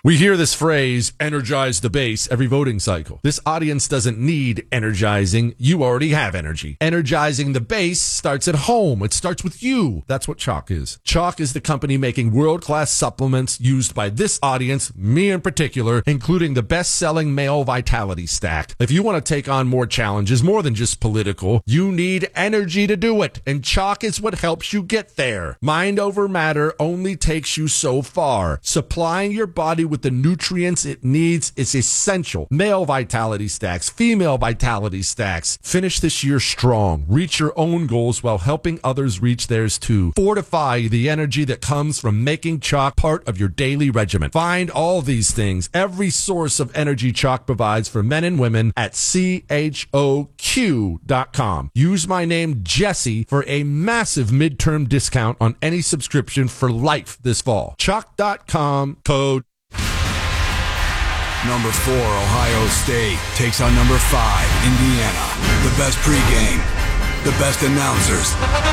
We hear this phrase, energize the base, every voting cycle. This audience doesn't need energizing. You already have energy. Energizing the base starts at home. It starts with you. That's what Choq is. Choq is the company making world-class supplements used by this audience, me in particular, including the best-selling Male Vitality Stack. If you want to take on more challenges, more than just political, you need energy to do it. And Choq is what helps you get there. Mind over matter only takes you so far. Supplying your body with the nutrients it needs is essential. Male Vitality Stacks, female Vitality Stacks. Finish this year strong. Reach your own goals while helping others reach theirs too. Fortify the energy that comes from making Choq part of your daily regimen. Find all these things, every source of energy Choq provides for men and women at CHOQ.com. Use my name Jesse for a massive midterm discount on any subscription for life this fall. Choq.com, code Number 4, Ohio State takes on number 5, Indiana. The best pregame, the best announcers.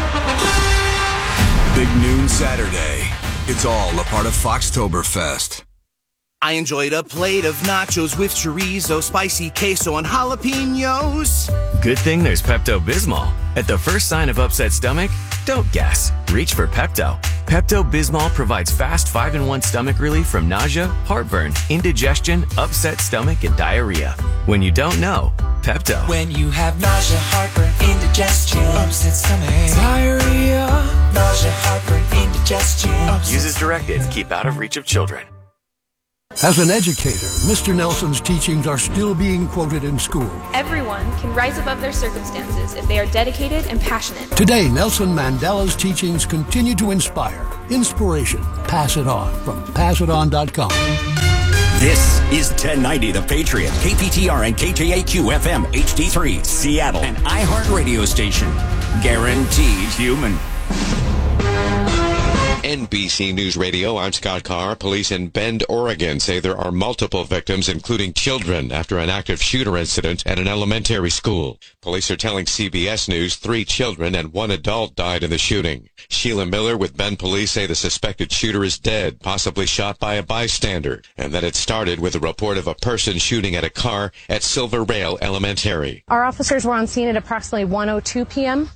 Big noon Saturday. It's all a part of Foxtoberfest. I enjoyed a plate of nachos with chorizo, spicy queso, and jalapenos. Good thing there's Pepto-Bismol. At the first sign of upset stomach, don't guess. Reach for Pepto. Pepto-Bismol provides fast 5-in-1 stomach relief from nausea, heartburn, indigestion, upset stomach, and diarrhea. When you don't know, Pepto. When you have nausea, heartburn, indigestion, upset stomach, diarrhea, nausea, heartburn, indigestion. Use as directed. Keep out of reach of children. As an educator, Mr. Nelson's teachings are still being quoted in school. Everyone can rise above their circumstances if they are dedicated and passionate. Today, Nelson Mandela's teachings continue to inspire. Inspiration. Pass it on from passiton.com. This is 1090 The Patriot, KPTR and KJAQ FM HD3, Seattle, an iHeart radio station. Guaranteed human. NBC News Radio, I'm Scott Carr. Police in Bend, Oregon say there are multiple victims, including children, after an active shooter incident at an elementary school. Police are telling CBS News 3 children and 1 adult died in the shooting. Sheila Miller with Bend Police say the suspected shooter is dead, possibly shot by a bystander, and that it started with a report of a person shooting at a car at Silver Rail Elementary. Our officers were on scene at approximately 1:02 p.m.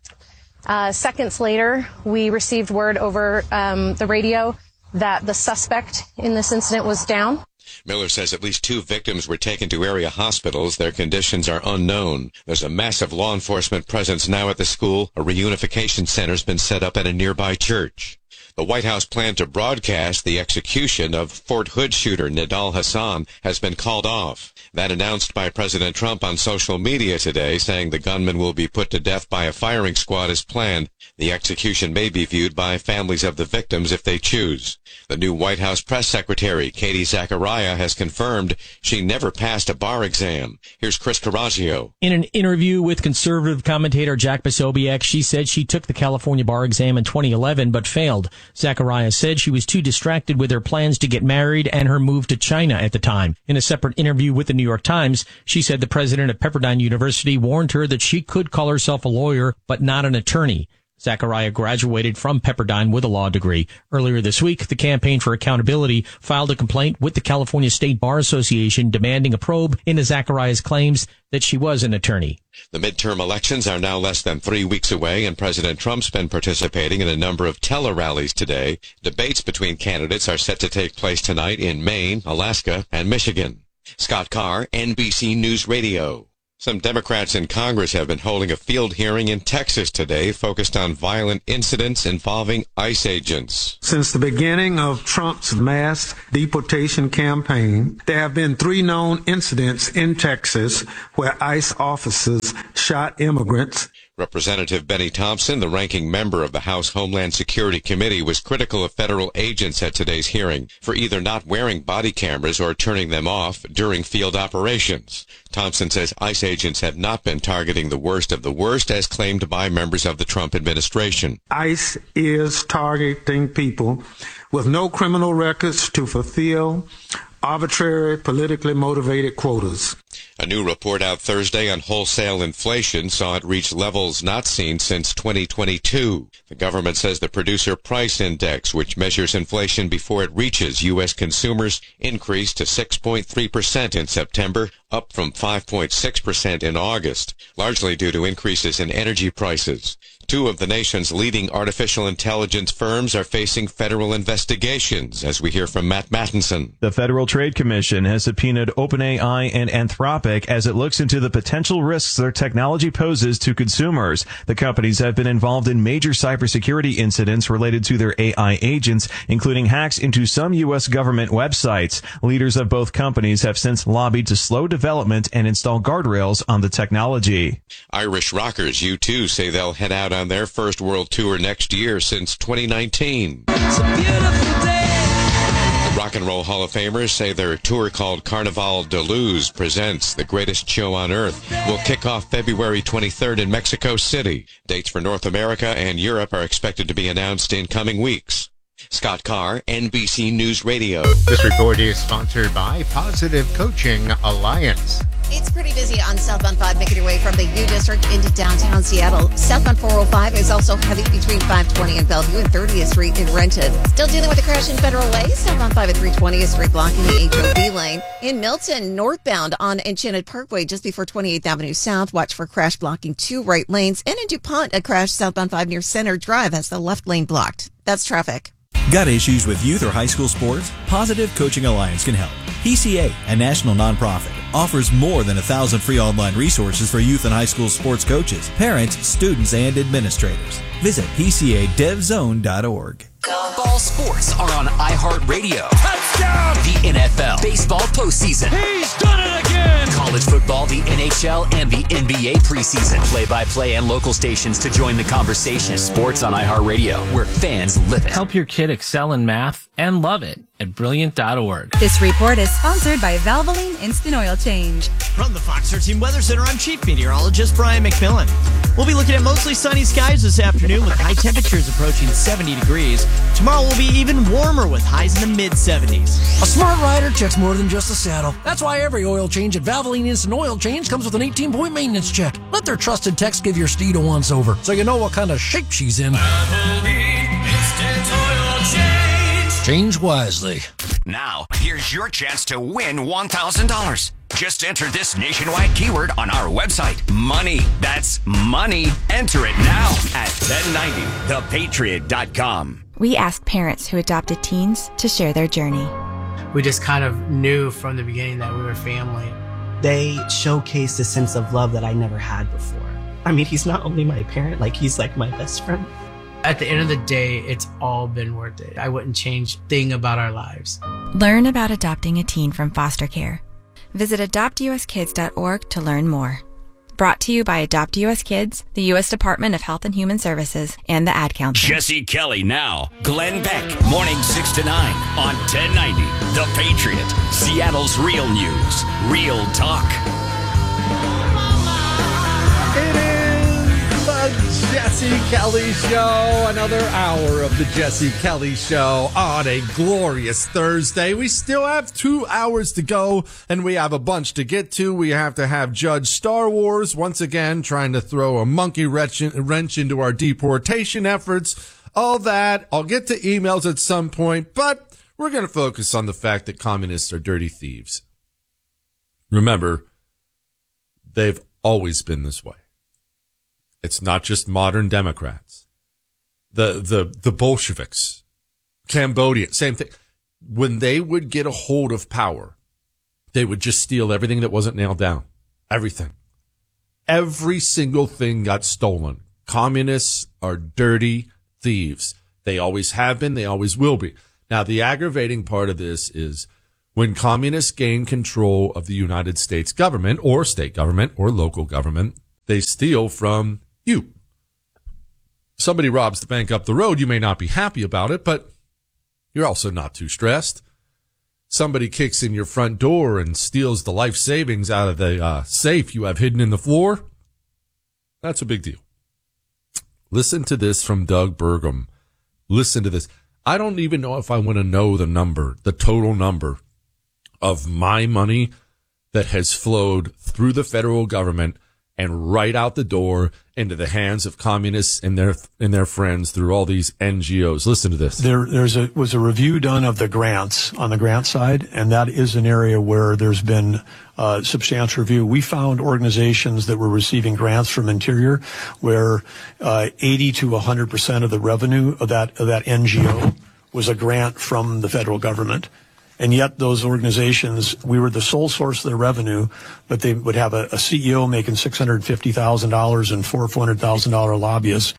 Seconds later, we received word over the radio that the suspect in this incident was down. Miller says at least 2 victims were taken to area hospitals. Their conditions are unknown. There's a massive law enforcement presence now at the school. A reunification center's been set up at a nearby church. The White House plan to broadcast the execution of Fort Hood shooter Nidal Hasan has been called off. That announced by President Trump on social media today, saying the gunman will be put to death by a firing squad as planned. The execution may be viewed by families of the victims if they choose. The new White House press secretary, Katie Zachariah, has confirmed she never passed a bar exam. Here's Chris Carraggio. In an interview with conservative commentator Jack Posobiec, she said she took the California bar exam in 2011 but failed. Zachariah said she was too distracted with her plans to get married and her move to China at the time. In a separate interview with the New York Times, she said the president of Pepperdine University warned her that she could call herself a lawyer but not an attorney. Zachariah graduated from Pepperdine with a law degree. Earlier this week, the Campaign for Accountability filed a complaint with the California State Bar Association demanding a probe into Zachariah's claims that she was an attorney. The midterm elections are now less than 3 weeks away, and President Trump's been participating in a number of tele-rallies today. Debates between candidates are set to take place tonight in Maine, Alaska, and Michigan. Scott Carr, NBC News Radio. Some Democrats in Congress have been holding a field hearing in Texas today focused on violent incidents involving ICE agents. Since the beginning of Trump's mass deportation campaign, there have been 3 known incidents in Texas where ICE officers shot immigrants. Representative Benny Thompson, the ranking member of the House Homeland Security Committee, was critical of federal agents at today's hearing for either not wearing body cameras or turning them off during field operations. Thompson says ICE agents have not been targeting the worst of the worst, as claimed by members of the Trump administration. ICE is targeting people with no criminal records to fulfill arbitrary, politically motivated quotas. A new report out Thursday on wholesale inflation saw it reach levels not seen since 2022. The government says the Producer Price Index, which measures inflation before it reaches U.S. consumers, increased to 6.3% in September, up from 5.6% in August, largely due to increases in energy prices. Two of the nation's leading artificial intelligence firms are facing federal investigations, as we hear from Matt Mattinson. The Federal Trade Commission has subpoenaed OpenAI and Anthropic as it looks into the potential risks their technology poses to consumers. The companies have been involved in major cybersecurity incidents related to their AI agents, including hacks into some U.S. government websites. Leaders of both companies have since lobbied to slow development and install guardrails on the technology. Irish rockers U2 say they'll head out on their first world tour next year since 2019. It's a beautiful day. The Rock and Roll Hall of Famers say their tour called Carnaval de Luz Presents, the greatest show on earth, will kick off February 23rd in Mexico City. Dates for North America and Europe are expected to be announced in coming weeks. Scott Carr, NBC News Radio. This report is sponsored by Positive Coaching Alliance. It's pretty busy on Southbound 5, making your way from the U District into downtown Seattle. Southbound 405 is also heavy between 520 and Bellevue and 30th Street in Renton. Still dealing with a crash in Federal Way. Southbound 5 at 320th Street blocking the HOV lane. In Milton, northbound on Enchanted Parkway just before 28th Avenue South. Watch for crash blocking 2 right lanes. And in DuPont, a crash southbound 5 near Center Drive has the left lane blocked. That's traffic. Got issues with youth or high school sports? Positive Coaching Alliance can help. PCA, a national nonprofit, offers more than 1,000 free online resources for youth and high school sports coaches, parents, students, and administrators. Visit PCADevZone.org. Ball sports are on iHeartRadio. Touchdown! The NFL, baseball postseason. He's done it again! College football, the NHL, and the NBA preseason. Play-by-play and local stations to join the conversation. Sports on iHeartRadio, where fans live it. Help your kid excel in math and love it at Brilliant.org. This report is sponsored by Valvoline Instant Oil Change. From the Fox 13 Weather Center, I'm Chief Meteorologist Brian McMillan. We'll be looking at mostly sunny skies this afternoon with high temperatures approaching 70 degrees. Tomorrow will be even warmer with highs in the mid-70s. A smart rider checks more than just the saddle. That's why every oil change at Valvoline Instant Oil Change comes with an 18-point maintenance check. Let their trusted techs give your steed a once-over so you know what kind of shape she's in. Valvoline Instant Oil Change. Change wisely. Now, here's your chance to win $1,000. Just enter this nationwide keyword on our website. Money. That's money. Enter it now at 1090thepatriot.com. We asked parents who adopted teens to share their journey. We just kind of knew from the beginning that we were family. They showcased a sense of love that I never had before. I mean, he's not only my parent, like he's like my best friend. At the end of the day, it's all been worth it. I wouldn't change a thing about our lives. Learn about adopting a teen from foster care. Visit adoptuskids.org to learn more. Brought to you by Adopt US Kids, the U.S. Department of Health and Human Services, and the Ad Council. Jesse Kelly now. Glenn Beck, morning 6 to 9 on 1090 The Patriot. Seattle's real news, real talk. It is the Jesse Kelly Show. Another hour of the Jesse Kelly Show on a glorious Thursday. We still have 2 hours to go, and we have a bunch to get to. We have to have Judge Star Wars once again trying to throw a monkey wrench into our deportation efforts. All that. I'll get to emails at some point, but we're going to focus on the fact that communists are dirty thieves. Remember, they've always been this way. It's not just modern Democrats. The Bolsheviks, Cambodia, same thing. When they would get a hold of power, they would just steal everything that wasn't nailed down. Everything. Every single thing got stolen. Communists are dirty thieves. They always have been. They always will be. Now, the aggravating part of this is when communists gain control of the United States government or state government or local government, they steal from you. Somebody robs the bank up the road, you may not be happy about it, but you're also not too stressed. Somebody kicks in your front door and steals the life savings out of the safe you have hidden in the floor. That's a big deal. Listen to this from Doug Burgum. Listen to this. I don't even know if I want to know the number, the total number of my money that has flowed through the federal government and right out the door into the hands of communists and their friends through all these NGOs. Listen to this. There was a review done of the grants on the grant side, and that is an area where there's been substantial review. We found organizations that were receiving grants from Interior where 80 to 100% of the revenue of that NGO was a grant from the federal government. And yet those organizations, we were the sole source of their revenue, but they would have a CEO making $650,000 and $400,000 lobbyists.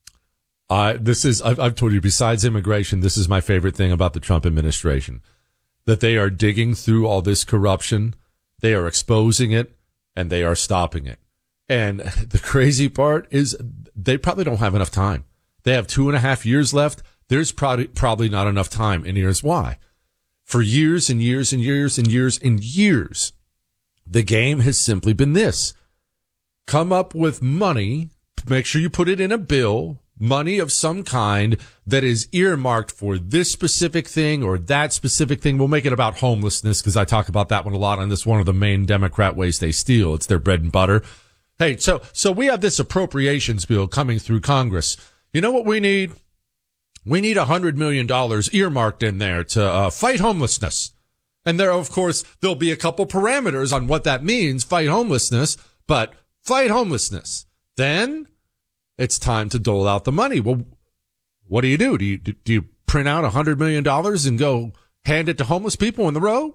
I've told you, besides immigration, this is my favorite thing about the Trump administration, that they are digging through all this corruption, they are exposing it, and they are stopping it. And the crazy part is they probably don't have enough time. They have 2.5 years left. There's probably not enough time. And here's why. For years and years and years and years and years, the game has simply been this. Come up with money, make sure you put it in a bill, money of some kind that is earmarked for this specific thing or that specific thing. We'll make it about homelessness because I talk about that one a lot, and that's one of the main Democrat ways they steal. It's their bread and butter. Hey, so we have this appropriations bill coming through Congress. You know what we need? We need $100 million earmarked in there to fight homelessness. And there, of course, there'll be a couple parameters on what that means, fight homelessness, but fight homelessness. Then it's time to dole out the money. Well, what do? Do you print out $100 million and go hand it to homeless people in the row?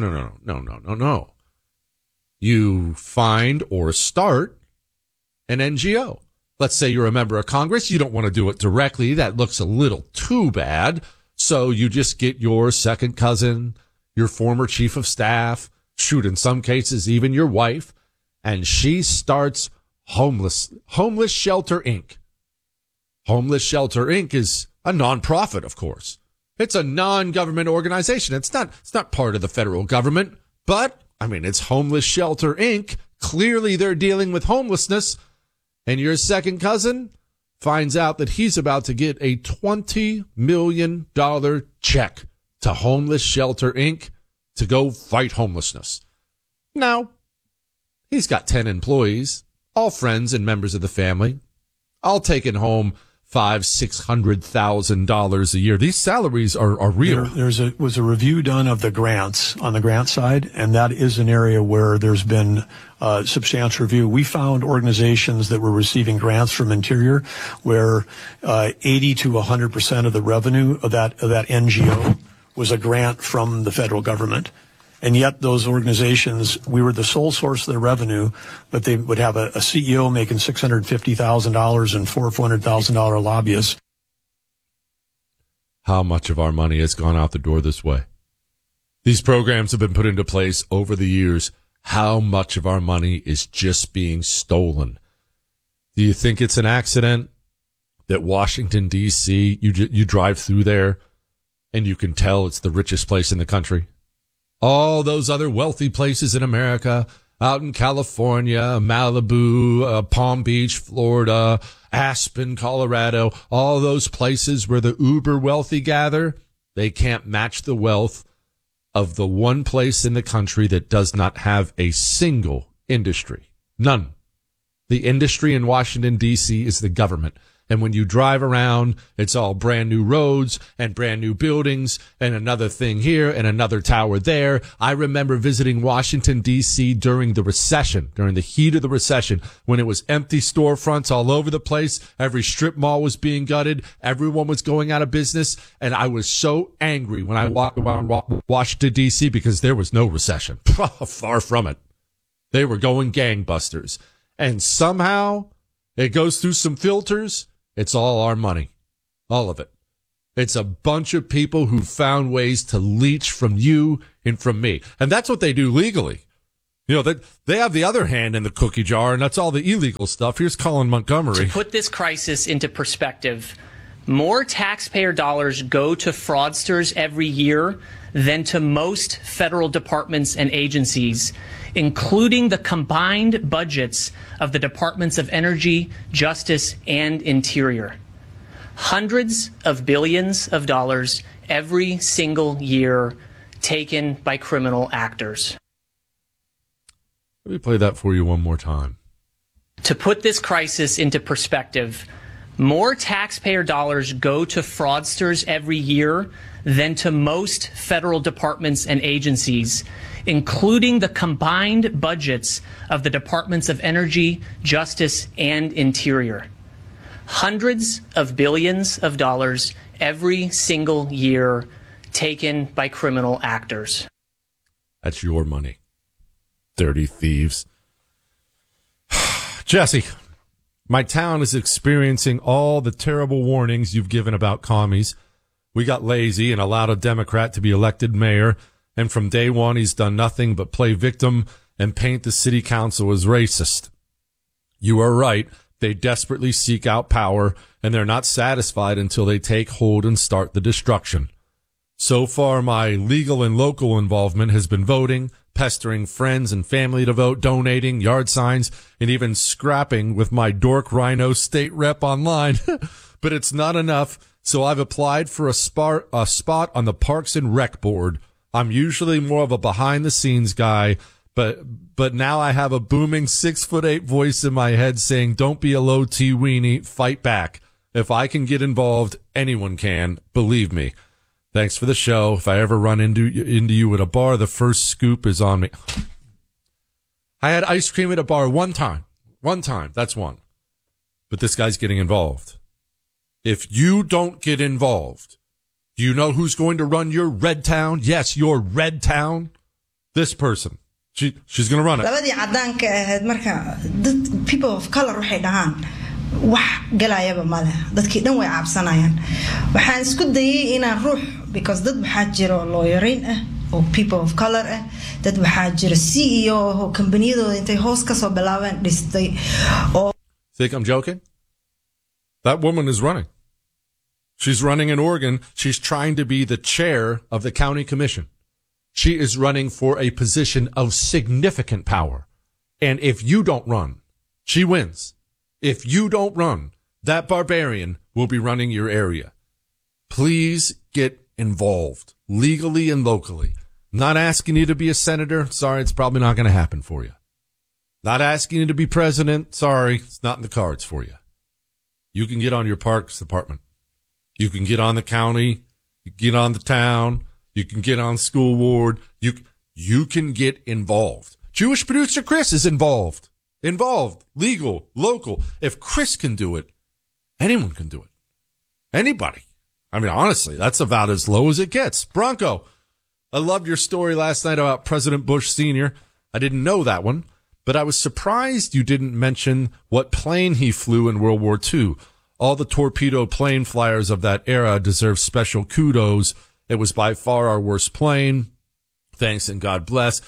No. You find or start an NGO. Let's say you're a member of Congress. You don't want to do it directly. That looks a little too bad. So you just get your second cousin, your former chief of staff, shoot, in some cases, even your wife, and she starts Homeless Shelter Inc. Homeless Shelter Inc. is a nonprofit, of course. It's a non-government organization. It's not part of the federal government, but it's Homeless Shelter Inc. Clearly they're dealing with homelessness. And your second cousin finds out that he's about to get a $20 million check to Homeless Shelter Inc. to go fight homelessness. Now, he's got 10 employees, all friends and members of the family, all taking home $500,000-$600,000 a year. These salaries are real. There was a review done of the grants on the grant side, and that is an area where there's been substantial review. We found organizations that were receiving grants from Interior where 80 to 100% of the revenue of that NGO was a grant from the federal government. And yet those organizations, we were the sole source of their revenue, but they would have a CEO making $650,000 and $400,000 lobbyists. How much of our money has gone out the door this way? These programs have been put into place over the years. How much of our money is just being stolen? Do you think it's an accident that Washington, D.C., you drive through there and you can tell it's the richest place in the country? All those other wealthy places in America, out in California, Malibu, Palm Beach, Florida, Aspen, Colorado, all those places where the uber wealthy gather, they can't match the wealth of the one place in the country that does not have a single industry. None. The industry in Washington, D.C. is the government. And when you drive around, it's all brand new roads and brand new buildings and another thing here and another tower there. I remember visiting Washington, D.C. during the recession, during the heat of the recession, when it was empty storefronts all over the place. Every strip mall was being gutted. Everyone was going out of business. And I was so angry when I walked around Washington, D.C. because there was no recession. Far from it. They were going gangbusters. And somehow it goes through some filters. It's all our money. All of it. It's a bunch of people who found ways to leech from you and from me. And that's what they do legally. They have the other hand in the cookie jar, and that's all the illegal stuff. Here's Colin Montgomery. To put this crisis into perspective, more taxpayer dollars go to fraudsters every year than to most federal departments and agencies, including the combined budgets of the Departments of Energy, Justice, and Interior. Hundreds of billions of dollars every single year taken by criminal actors. Let me play that for you one more time. To put this crisis into perspective, more taxpayer dollars go to fraudsters every year than to most federal departments and agencies, including the combined budgets of the Departments of Energy, Justice, and Interior. Hundreds of billions of dollars every single year taken by criminal actors. That's your money. Dirty thieves. Jesse, my town is experiencing all the terrible warnings you've given about commies. We got lazy and allowed a Democrat to be elected mayor, and from day one he's done nothing but play victim and paint the city council as racist. You are right. They desperately seek out power, and they're not satisfied until they take hold and start the destruction. So far, my legal and local involvement has been voting, pestering friends and family to vote, donating, yard signs, and even scrapping with my dork rhino state rep online. But it's not enough, so I've applied for a spot on the Parks and Rec board. I'm usually more of a behind-the-scenes guy, but now I have a booming 6'8" voice in my head saying, don't be a low-T weenie, fight back. If I can get involved, anyone can, believe me. Thanks for the show. If I ever run into you at a bar, the first scoop is on me. I had ice cream at a bar one time. That's one. But this guy's getting involved. If you don't get involved, do you know who's going to run your red town? Yes, your red town. This person. She's going to run it. labadii cadaanka ahayd marka dad people of color waxay dhahaan wax galayaba male dadkii dhan way cabsanayaan waxaan isku dayay inaan ruux because dad waxaa jira lawyerin ah oo people of color ah dad waxaa jira CEO oo kambaniyadooda intay hoos ka soo bilaabeen dhistay oo Think I'm joking? That woman is running. She's running in Oregon. She's trying to be the chair of the county commission. She is running for a position of significant power. And if you don't run, she wins. If you don't run, that barbarian will be running your area. Please get involved legally and locally. Not asking you to be a senator. Sorry, it's probably not going to happen for you. Not asking you to be president. Sorry, it's not in the cards for you. You can get on your parks department. You can get on the county. You can get on the town. You can get on school board. You can get involved. Jewish producer Chris is involved. Legal, local. If Chris can do it, anyone can do it. Anybody. I mean, honestly, that's about as low as it gets. Bronco, I loved your story last night about President Bush Sr. I didn't know that one, but I was surprised you didn't mention what plane he flew in World War II. All the torpedo plane flyers of that era deserve special kudos. It was by far our worst plane. Thanks and God bless.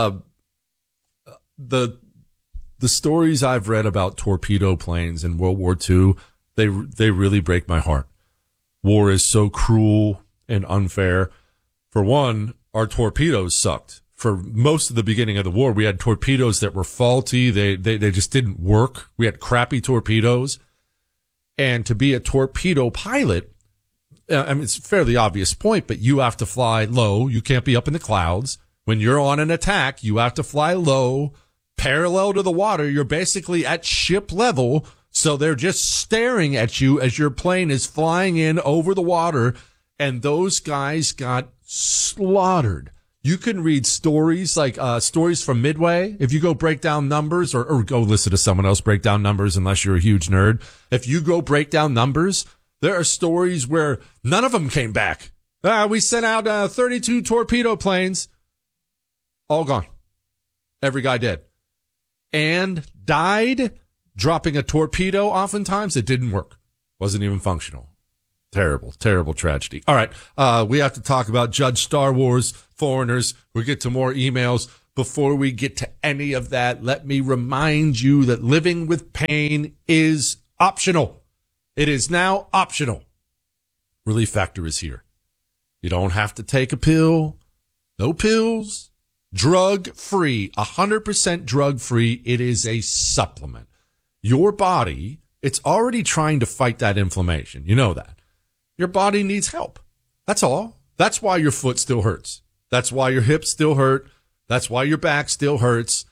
The stories I've read about torpedo planes in World War II, they really break my heart. War is so cruel and unfair. For one, our torpedoes sucked. For most of the beginning of the war, we had torpedoes that were faulty. They just didn't work. We had crappy torpedoes. And to be a torpedo pilot, I mean, it's a fairly obvious point, but you have to fly low. You can't be up in the clouds. When you're on an attack, you have to fly low, parallel to the water. You're basically at ship level. So they're just staring at you as your plane is flying in over the water. And those guys got slaughtered. You can read stories like stories from Midway. If you go break down numbers or go listen to someone else break down numbers, unless you're a huge nerd. If you go break down numbers, there are stories where none of them came back. We sent out 32 torpedo planes. All gone. Every guy dead. And died dropping a torpedo. Oftentimes it didn't work. Wasn't even functional. Terrible, terrible tragedy. All right. We have to talk about Judge Star Wars, Foreigners. We'll get to more emails. Before we get to any of that, let me remind you that living with pain is optional. It is now optional. Relief Factor is here. You don't have to take a pill. No pills. Drug-free. 100% drug-free. It is a supplement. Your body, it's already trying to fight that inflammation. You know that. Your body needs help. That's all. That's why your foot still hurts. That's why your hips still hurt. That's why your back still hurts.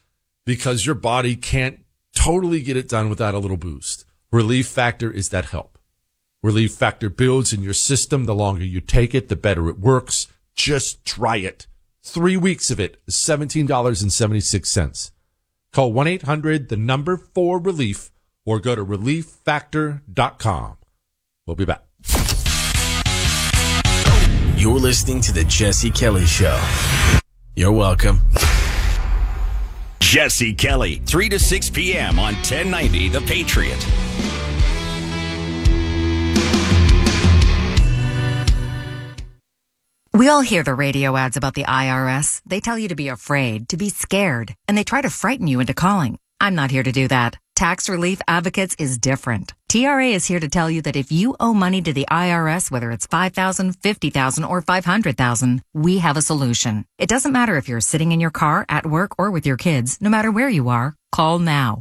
because your body can't totally get it done without a little boost. Relief Factor is that help. Relief Factor builds in your system. The longer you take it, the better it works. Just try it. 3 weeks of it is $17.76. Call 1-800-4RELIEF or go to relieffactor.com. We'll be back. You're listening to The Jesse Kelly Show. You're welcome. Jesse Kelly, 3 to 6 p.m. on 1090 The Patriot. We all hear the radio ads about the IRS. They tell you to be afraid, to be scared, and they try to frighten you into calling. I'm not here to do that. Tax Relief Advocates is different. TRA is here to tell you that if you owe money to the IRS, whether it's $5,000, $50,000, or $500,000, we have a solution. It doesn't matter if you're sitting in your car, at work, or with your kids. No matter where you are, call now.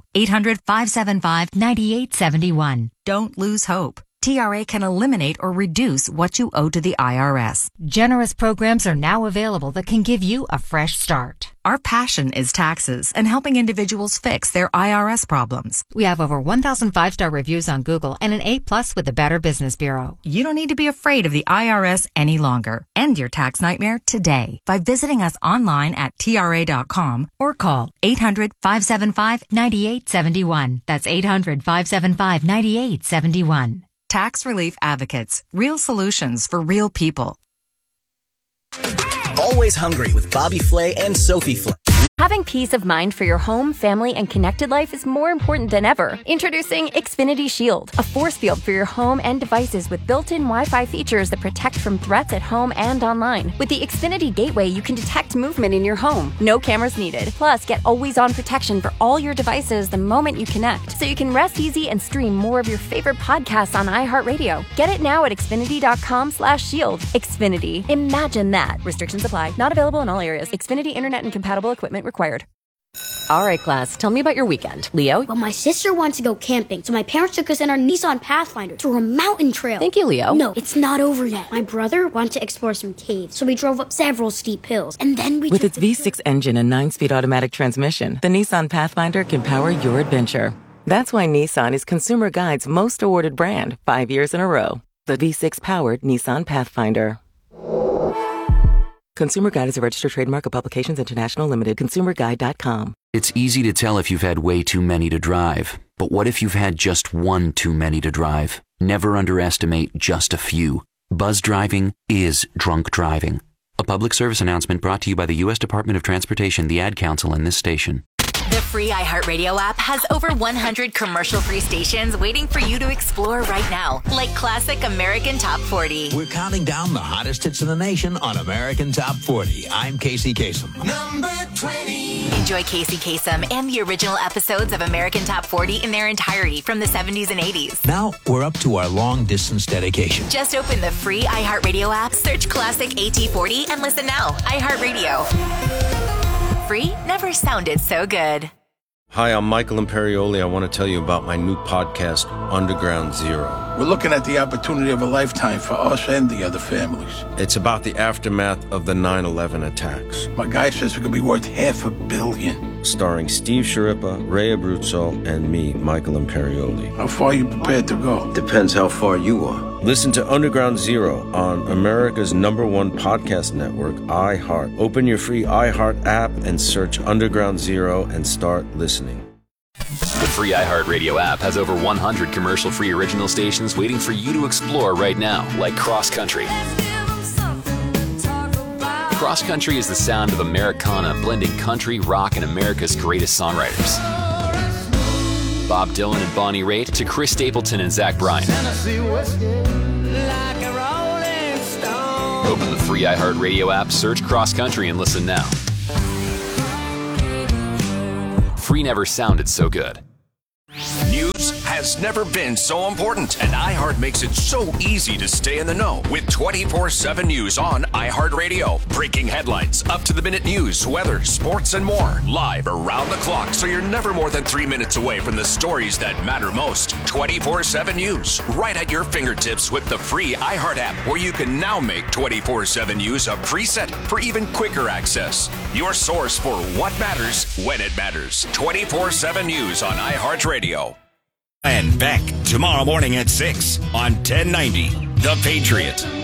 800-575-9871. Don't lose hope. TRA can eliminate or reduce what you owe to the IRS. Generous programs are now available that can give you a fresh start. Our passion is taxes and helping individuals fix their IRS problems. We have over 1,000 5-star reviews on Google and an A+ with the Better Business Bureau. You don't need to be afraid of the IRS any longer. End your tax nightmare today by visiting us online at TRA.com or call 800-575-9871. That's 800-575-9871. Tax Relief Advocates. Real solutions for real people. Always hungry with Bobby Flay and Sophie Flay. Having peace of mind for your home, family, and connected life is more important than ever. Introducing Xfinity Shield, a force field for your home and devices with built-in Wi-Fi features that protect from threats at home and online. With the Xfinity Gateway, you can detect movement in your home. No cameras needed. Plus, get always-on protection for all your devices the moment you connect, so you can rest easy and stream more of your favorite podcasts on iHeartRadio. Get it now at Xfinity.com/shield. Xfinity. Imagine that. Restrictions apply. Not available in all areas. Xfinity Internet and compatible equipment required. All right, class, tell me about your weekend. Leo? Well, my sister wanted to go camping, so my parents took us in our Nissan Pathfinder to a mountain trail. Thank you, Leo. No, it's not over yet. My brother wanted to explore some caves, so we drove up several steep hills, and then we With its V6 engine and 9-speed automatic transmission, the Nissan Pathfinder can power your adventure. That's why Nissan is Consumer Guide's most awarded brand 5 years in a row. The V6-powered Nissan Pathfinder. Consumer Guide is a registered trademark of Publications International Limited. ConsumerGuide.com. It's easy to tell if you've had way too many to drive. But what if you've had just one too many to drive? Never underestimate just a few. Buzz driving is drunk driving. A public service announcement brought to you by the U.S. Department of Transportation, the Ad Council, and this station. The free iHeartRadio app has over 100 commercial-free stations waiting for you to explore right now, like classic American Top 40. We're counting down the hottest hits in the nation on American Top 40. I'm Casey Kasem. Number 20. Enjoy Casey Kasem and the original episodes of American Top 40 in their entirety from the 70s and 80s. Now we're up to our long-distance dedication. Just open the free iHeartRadio app, search classic AT40, and listen now. iHeartRadio. Free never sounded so good. Hi, I'm Michael Imperioli. I want to tell you about my new podcast, Underground Zero. We're looking at the opportunity of a lifetime for us and the other families. It's about the aftermath of the 9/11 attacks. My guy says it could be worth $500 million. Starring Steve Sciarippa, Ray Abruzzo, and me, Michael Imperioli. How far are you prepared to go? Depends how far you are. Listen to Underground Zero on America's #1 podcast network, iHeart. Open your free iHeart app and search Underground Zero and start listening. The free iHeartRadio app has over 100 commercial-free original stations waiting for you to explore right now, like Cross Country. Cross Country is the sound of Americana, blending country, rock, and America's greatest songwriters. Bob Dylan and Bonnie Raitt to Chris Stapleton and Zach Bryan. Open the free iHeartRadio app, search Cross Country, and listen now. Free never sounded so good. News, has never been so important, and iHeart makes it so easy to stay in the know with 24/7 news on iHeartRadio. Breaking headlines, up-to-the-minute news, weather, sports, and more. Live around the clock, so you're never more than 3 minutes away from the stories that matter most. 24/7 news, right at your fingertips with the free iHeart app, where you can now make 24/7 news a preset for even quicker access. Your source for what matters when it matters. 24/7 news on iHeartRadio. And back tomorrow morning at 6 on 1090 The Patriot.